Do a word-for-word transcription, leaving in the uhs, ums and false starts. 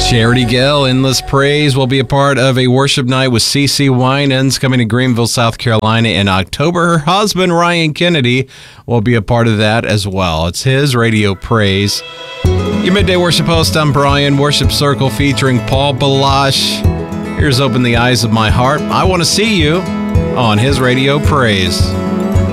Charity Gill, Endless Praise, will be a part of a worship night with CeCe Winans coming to Greenville, South Carolina in October. Her husband, Ryan Kennedy, will be a part of that as well. It's his Radio Praise. Your midday worship host, I'm Brian. Worship Circle featuring Paul Balash. Here's Open the Eyes of My Heart. I want to see you on his Radio Praise.